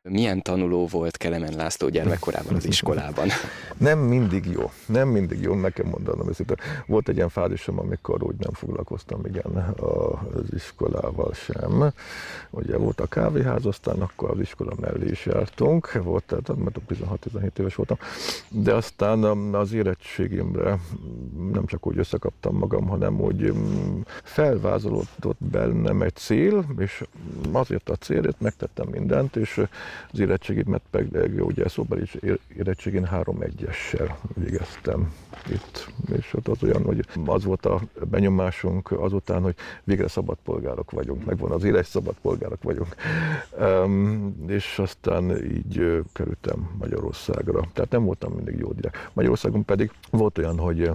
Milyen tanuló volt Kelemen László gyermekkorában az iskolában? Nem mindig jó, meg kell mondanom őszintén. Volt egy ilyen fázisom, amikor úgy nem foglalkoztam az iskolával sem. Ugye volt a kávéház, aztán akkor az iskola mellé is jártunk, volt, tehát 16-17 éves voltam, de aztán az érettségimre nem csak úgy összekaptam magam, hanem úgy felvázolódott bennem egy cél, és azért a célért megtettem mindent, és az érettségimet pedig ugye szóbeli érettségén 3-1-essel végeztem itt. És ott az olyan, hogy az volt a benyomásunk azután, hogy végre szabad polgárok vagyunk, megvan az éles szabad polgárok vagyunk. És aztán így kerültem Magyarországra. Tehát nem voltam mindig jó gyerek. Magyarországon pedig volt olyan, hogy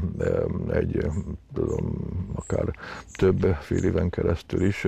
akár több fél éven keresztül is,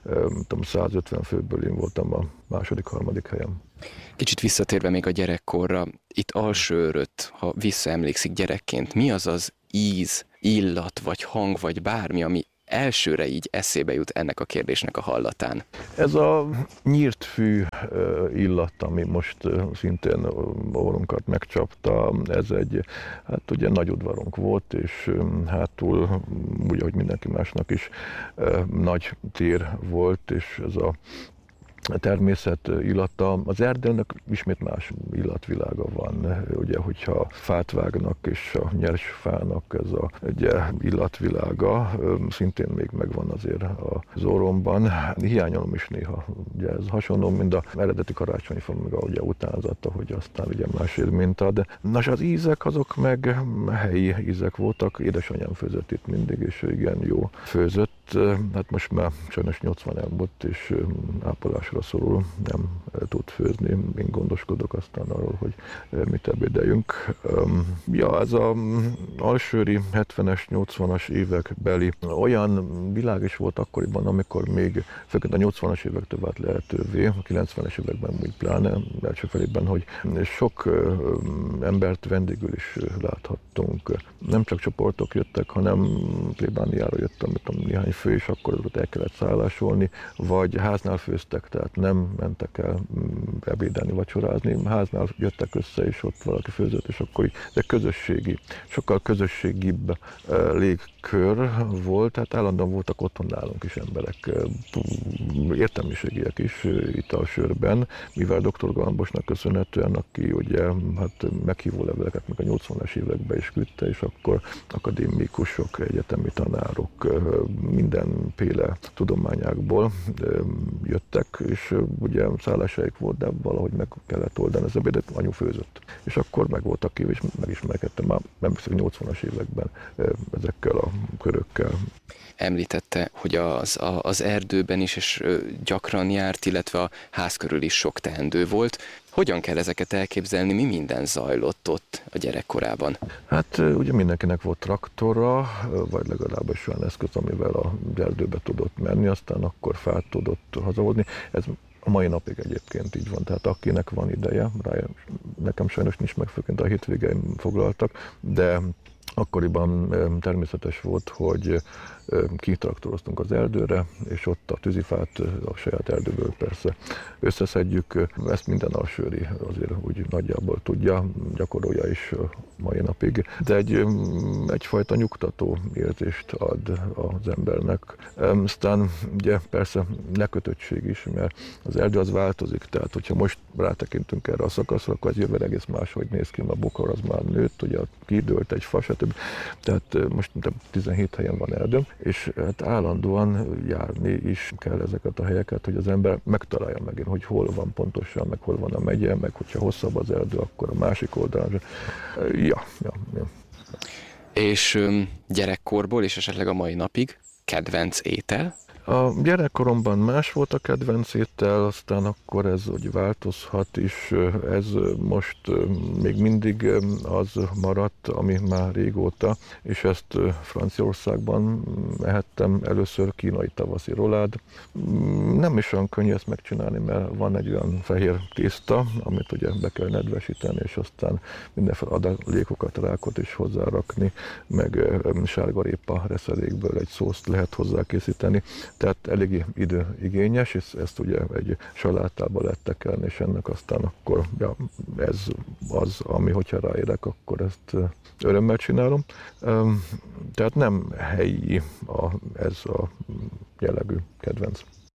150 főből én voltam a második-harmadik helyen. Kicsit visszatérve még a gyerekkorra, itt Alsóöröt, ha visszaemlékszik gyerekként, mi az az íz, illat, vagy hang, vagy bármi, ami elsőre így eszébe jut ennek a kérdésnek a hallatán? Ez a nyírt fű illat, ami most szintén orrunkat megcsapta, ez egy, hát ugye nagy udvarunk volt, és hátul, úgy, ahogy mindenki másnak is, nagy tér volt, és ez a természet illata. Az erdőnek ismét más illatvilága van. Ugye, hogyha fát vágnak, és a nyers fának ez a ugye, illatvilága szintén még megvan azért az orromban. Hiányolom is néha. Ugye, ez hasonló, mint az eredeti karácsonyfa, meg a ugye, utánzata, hogy aztán ugye más élményt ad. Nos, az ízek azok meg helyi ízek voltak. Édesanyám főzött itt mindig, és igen jó főzött. Hát most már sajnos 80 elmúlt, és ápolásra szorul, nem tud főzni. Én gondoskodok aztán arról, hogy mit ebédeljünk. Ja, ez az alsőri 70-es, 80-as évekbeli olyan világ is volt akkoriban, amikor még főként a 80-as évektől vált lehetővé, a 90-es években úgy pláne, első felében, hogy sok embert vendégül is láthattunk. Nem csak csoportok jöttek, hanem plébániára jöttem, néhány fő, és akkor ott el kellett szállásolni, vagy háznál főztek, tehát nem mentek el ebédelni, vacsorázni, háznál jöttek össze, és ott valaki főzött, és akkor de közösségi, sokkal közösségibb légkör volt, tehát állandóan voltak otthon nálunk is emberek, értelmiségiek is itt a sörben, mivel dr. Galambosnak köszönhetően, aki ugye hát meghívó leveleket meg a 80-as években is küldte, és akkor akadémikusok, egyetemi tanárok, mindenféle tudományákból jöttek, és ugye szállásaik volt, de valahogy meg kellett oldani az ebédet, anyu főzött. És akkor meg voltak ki, és megismerkedtem már, nem hiszem, 80-as években ezekkel a körökkel. Említette, hogy az erdőben is és gyakran járt, illetve a ház körül is sok teendő volt. Hogyan kell ezeket elképzelni, mi minden zajlott ott a gyerekkorában? Hát ugye mindenkinek volt traktora, vagy legalábbis olyan eszköz, amivel a erdőbe tudott menni, aztán akkor fát tudott hazahozni. Ez a mai napig egyébként így van, tehát akinek van ideje, nekem sajnos nincs meg, főként a hétvégeim foglaltak, de akkoriban természetes volt, hogy kitraktoroztunk az erdőre, és ott a tűzifát a saját erdőből persze összeszedjük. Ezt minden alsőri azért úgy nagyjából tudja, gyakorolja is mai napig. De egyfajta nyugtató érzést ad az embernek. Aztán ugye persze lekötöttség is, mert az erdő az változik, tehát hogyha most rátekintünk erre a szakaszra, akkor az jövőre egész máshogy néz ki, a bokor az már nőtt, ugye kidőlt egy fa, stb. Tehát most 17 helyen van erdő, és hát állandóan járni is kell ezeket a helyeket, hogy az ember megtalálja megint, hogy hol van pontosan, meg hol van a megye, meg hogyha hosszabb az erdő, akkor a másik oldalon. Ja. És gyerekkorból, és esetleg a mai napig kedvenc étel? A gyerekkoromban más volt a kedvenc étel, aztán akkor ez úgy változhat is. Ez most még mindig az maradt, ami már régóta, és ezt Franciaországban ehettem először, kínai tavaszi rolád. Nem is olyan könnyű ezt megcsinálni, mert van egy olyan fehér tészta, amit ugye be kell nedvesíteni, és aztán mindenféle adalékokat, rákot is hozzárakni, meg sárgarépa reszelékből egy szószt lehet hozzá készíteni. Tehát eléggé időigényes, és ezt ugye egy salátába lehet tekerni, és ennek aztán akkor ja, ez az, ami hogyha ráérek, akkor ezt örömmel csinálom. Tehát nem helyi ez a jellegű kedvenc.